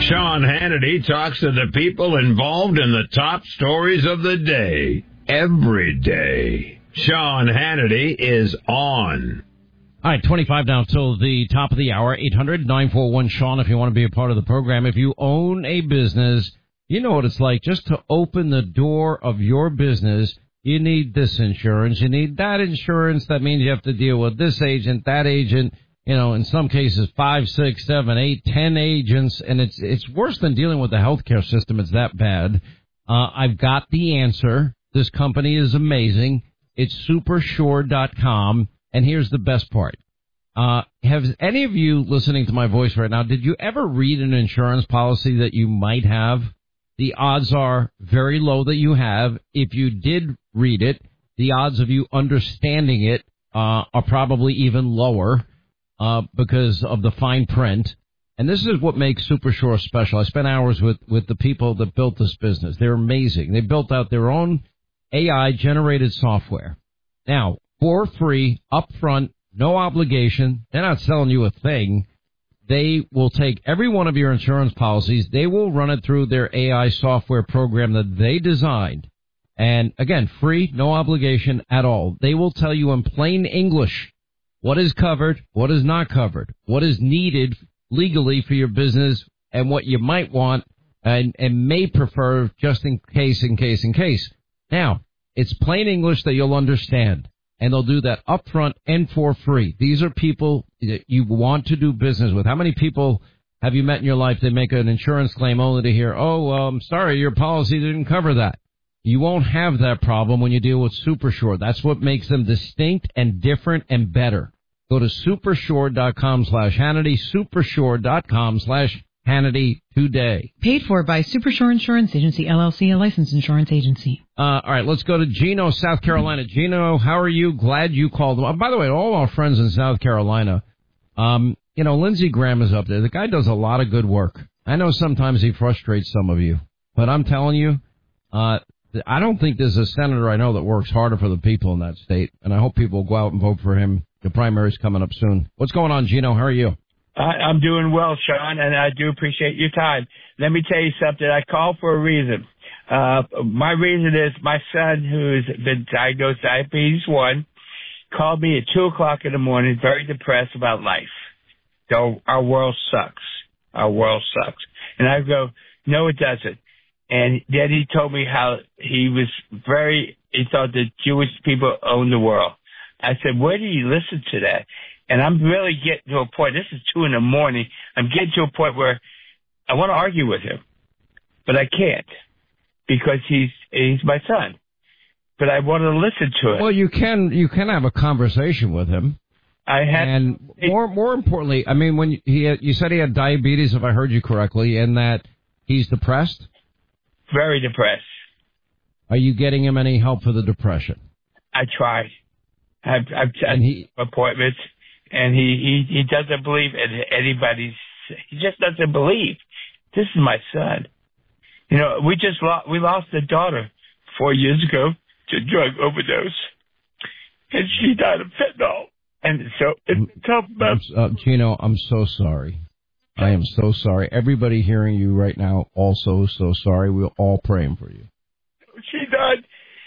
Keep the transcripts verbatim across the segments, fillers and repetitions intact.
Sean Hannity talks to the people involved in the top stories of the day, every day. Sean Hannity is on. All right, twenty-five now till the top of the hour, eight hundred nine four one Sean if you want to be a part of the program. If you own a business, you know what it's like. Just to open the door of your business, you need this insurance, you need that insurance. That means you have to deal with this agent, that agent, you know, in some cases five, six, seven, eight, ten agents, and it's it's worse than dealing with the healthcare system. It's that bad. Uh, I've got the answer. This company is amazing. It's super sure dot com, and here's the best part. Uh, have any of you listening to my voice right now, did you ever read an insurance policy that you might have? The odds are very low that you have. If you did read it, the odds of you understanding it uh, are probably even lower uh, because of the fine print. And this is what makes SuperSure special. I spent hours with, with the people that built this business. They're amazing. They built out their own A I-generated software. Now, for free, upfront, no obligation. They're not selling you a thing. They will take every one of your insurance policies. They will run it through their A I software program that they designed. And again, free, no obligation at all. They will tell you in plain English what is covered, what is not covered, what is needed legally for your business, and what you might want and, and may prefer just in case, in case, in case. Now, it's plain English that you'll understand. And they'll do that up front and for free. These are people that you want to do business with. How many people have you met in your life that make an insurance claim only to hear, oh, well, I'm sorry, your policy didn't cover that? You won't have that problem when you deal with SuperSure. That's what makes them distinct and different and better. Go to supersure.com slash Hannity, supersure.com slash Hannity today. Paid for by SuperSure Insurance Agency, L L C, a licensed insurance agency. Uh, all right, let's go to Gino, South Carolina. Gino, how are you? Glad you called. Uh, by the way, all our friends in South Carolina, um, you know, Lindsey Graham is up there. The guy does a lot of good work. I know sometimes he frustrates some of you, but I'm telling you, uh, I don't think there's a senator I know that works harder for the people in that state, and I hope people will go out and vote for him. The primary's coming up soon. What's going on, Gino? How are you? I, I'm doing well, Sean, and I do appreciate your time. Let me tell you something. I called for a reason. Uh, my reason is my son, who's been diagnosed diabetes one, called me at two o'clock in the morning, very depressed about life. So our world sucks. Our world sucks. And I go, no, it doesn't. And then he told me how he was very, he thought that Jewish people own the world. I said, where do you listen to that? And I'm really getting to a point, this is two in the morning, I'm getting to a point where I want to argue with him, but I can't because he's he's my son. But I want to listen to it. Well, you can you can have a conversation with him. I had, and more more importantly, I mean, when he had, you said he had diabetes, if I heard you correctly, and that he's depressed. Very depressed. Are you getting him any help for the depression? I tried. I've I've had appointments. And he, he, he doesn't believe in anybody's, he just doesn't believe. This is my son. You know, we just lost, we lost a daughter four years ago to drug overdose. And she died of fentanyl. And so it's tough about. Uh, Gino, I'm so sorry. I am so sorry. Everybody hearing you right now, also so sorry. We're all praying for you. She died.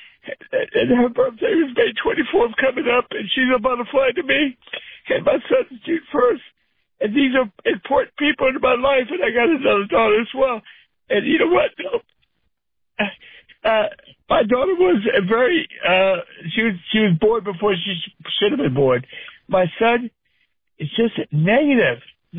And her birthday was May twenty-fourth coming up, and she's a butterfly to me. And my son's June first. And these are important people in my life, and I got another daughter as well. And you know what? Uh, my daughter was a very, uh, she was, she was born before she should have been born. My son is just negative.